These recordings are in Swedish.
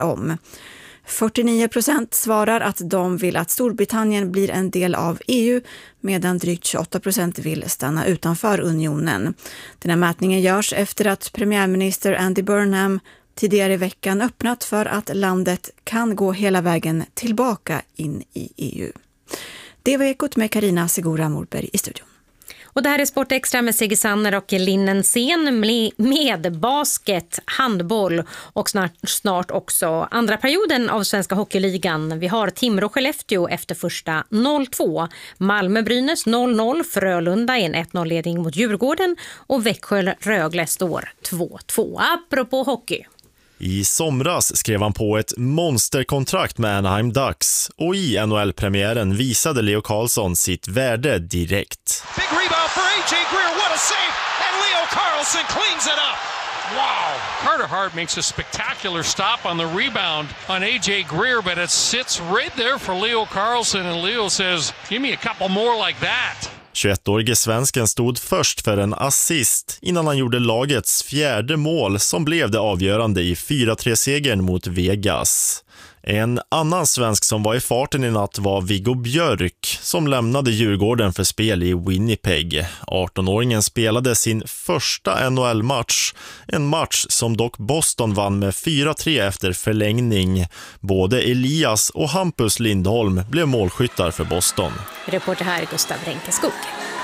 om. 49% svarar att de vill att Storbritannien blir en del av EU, medan drygt 28% vill stanna utanför unionen. Den här mätningen görs efter att premiärminister Andy Burnham tidigare i veckan öppnat för att landet kan gå hela vägen tillbaka in i EU. Det var Ekot med Carina Segura Morberg i studion. Och det här är Sport Extra med Sigge Sanner och Linnen Sen med basket, handboll och snart också andra perioden av Svenska Hockeyligan. Vi har Timrå Skellefteå efter första 0-2, Malmö-Brynäs 0-0, Frölunda i en 1-0-ledning mot Djurgården och Växjö-Rögle står 2-2. Apropå hockey. I somras skrev han på ett monsterkontrakt med Anaheim Ducks och i NHL-premiären visade Leo Carlsson sitt värde direkt. Big rebound for A.J. Greer, what a save, and Leo Carlsson cleans it up. Wow, Carter Hart makes a spectacular stop on the rebound on A.J. Greer, but it sits right there for Leo Carlsson, and Leo says, give me a couple more like that. 21-årige svensken stod först för en assist innan han gjorde lagets fjärde mål som blev det avgörande i 4-3-segern mot Vegas. En annan svensk som var i farten i natt var Viggo Björk som lämnade Djurgården för spel i Winnipeg. 18-åringen spelade sin första NHL-match, en match som dock Boston vann med 4-3 efter förlängning. Både Elias och Hampus Lindholm blev målskyttar för Boston. Reporter här Gustav Renkeskog.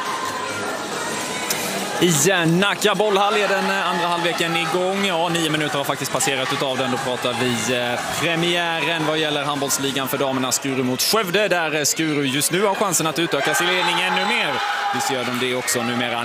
I Nacka bollhall är den andra halvleken igång. Ja, 9 minuter har faktiskt passerat utav den. Då pratar vi premiären vad gäller handbollsligan för damerna. Skuru mot Skövde, där Skuru just nu har chansen att utöka sin ledning ännu mer. Visst gör de det också, numera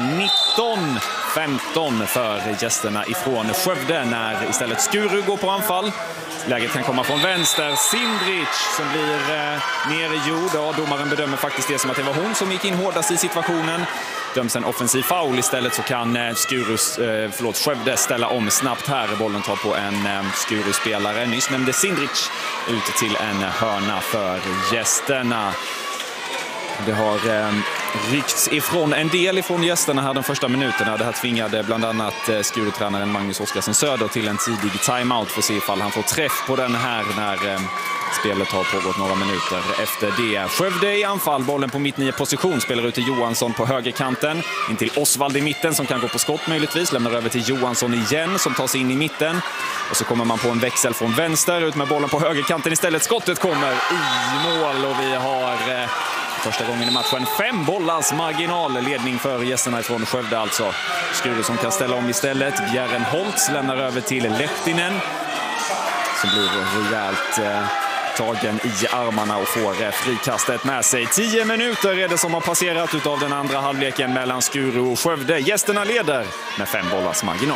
19-15 för gästerna ifrån Skövde när istället Skuru går på anfall. Läget kan komma från vänster. Sindrich som blir nergjord. Ja, domaren bedömer faktiskt det som att det var hon som gick in hårdast i situationen. Döms en offensiv foul. Istället så kan Skövde ställa om snabbt här. Bollen tar på en Skuru-spelare. Nyss nämnde Sindrich ut till en hörna för gästerna. Det har ryckts ifrån en del ifrån gästerna här de första minuterna. Det här tvingade bland annat Skuru-tränaren Magnus Oskarsson Söder till en tidig timeout för att se ifall han får träff på den här när spelet har pågått några minuter efter det. Skövde i anfall, bollen på mitt 9 position, spelar ut till Johansson på högerkanten. In till Osvald i mitten som kan gå på skott möjligtvis. Lämnar över till Johansson igen som tar sig in i mitten. Och så kommer man på en växel från vänster ut med bollen på högerkanten istället. Skottet kommer i mål och vi har första gången i matchen 5 bollars marginalledning för gästerna ifrån Skövde alltså. Skuru som kan ställa om istället. Bjärren Holtz lämnar över till Lehtinen som blir rejält tagen i armarna och får frikastet med sig. 10 minuter är det som har passerat utav den andra halvleken mellan Skuru och Skövde. Gästerna leder med 5 bollars marginal.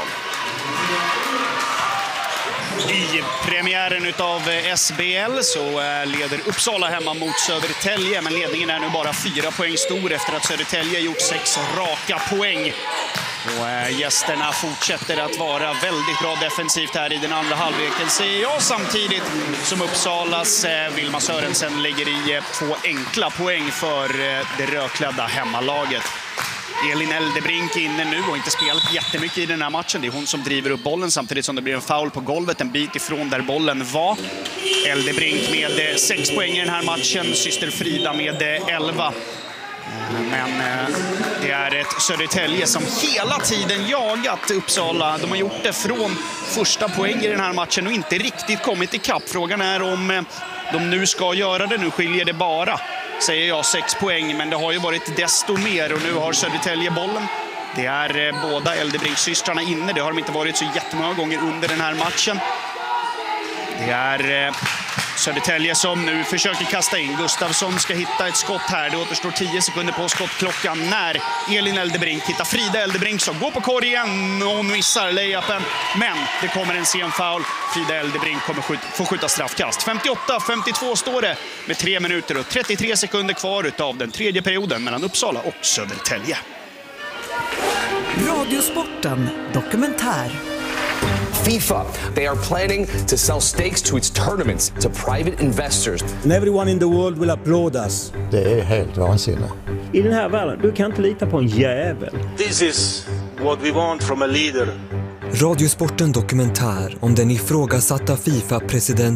I premiären utav SBL så leder Uppsala hemma mot Södertälje, men ledningen är nu bara 4 poäng stor efter att Södertälje gjort 6 raka poäng. Och gästerna fortsätter att vara väldigt bra defensivt här i den andra halvleken, ser jag, samtidigt som Uppsalas Vilma Sörensen lägger i 2 enkla poäng för det rödklädda hemmalaget. Elin Eldebrink inne nu och inte spelat jättemycket i den här matchen. Det är hon som driver upp bollen samtidigt som det blir en foul på golvet en bit ifrån där bollen var. Eldebrink med 6 poäng i den här matchen, syster Frida med 11. Men det är ett Södertälje som hela tiden jagat Uppsala. De har gjort det från första poäng i den här matchen och inte riktigt kommit i kapp. Frågan är om de nu ska göra det. Nu skiljer det bara, säger jag, 6 poäng. Men det har ju varit desto mer och nu har Södertälje bollen. Det är båda Eldebrink-systrarna inne. Det har de inte varit så jättemånga gånger under den här matchen. Det är Södertälje som nu försöker kasta in. Gustafsson ska hitta ett skott här. Det återstår 10 sekunder på skottklockan när Elin Eldebrink hittar Frida Eldebrink som går på korgen och missar layupen. Men det kommer en sen foul. Frida Eldebrink kommer få skjuta straffkast. 58-52 står det med 3 minuter och 33 sekunder kvar utav den tredje perioden mellan Uppsala och Södertälje. Radiosporten dokumentär. FIFA, they are planning to sell stakes to its tournaments to private investors. And everyone in the world will applaud us. Det är helt vansinnigt. I den här världen, du kan inte lita på en jävel. This is what we want from a leader. Radiosporten dokumentär om den ifrågasatta FIFA-presidenten